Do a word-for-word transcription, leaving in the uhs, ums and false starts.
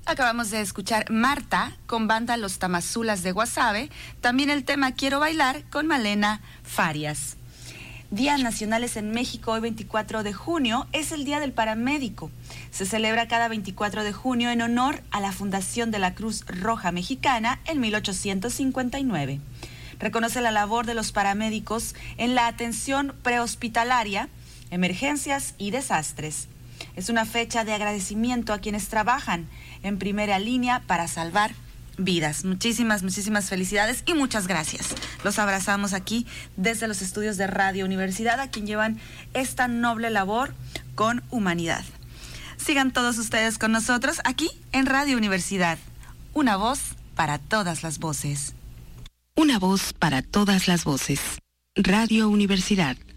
Acabamos de escuchar Marta con banda Los Tamazulas de Guasave, también el tema Quiero Bailar con Malena Farias. Días nacionales en México, hoy veinticuatro de junio, es el Día del Paramédico. Se celebra cada veinticuatro de junio en honor a la fundación de la Cruz Roja Mexicana en mil ochocientos cincuenta y nueve. Reconoce la labor de los paramédicos en la atención prehospitalaria, emergencias y desastres. Es una fecha de agradecimiento a quienes trabajan en primera línea para salvar vidas. Muchísimas, muchísimas felicidades y muchas gracias. Los abrazamos aquí desde los estudios de Radio Universidad, a quien llevan esta noble labor con humanidad. Sigan todos ustedes con nosotros aquí en Radio Universidad. Una voz para todas las voces. Una voz para todas las voces. Radio Universidad.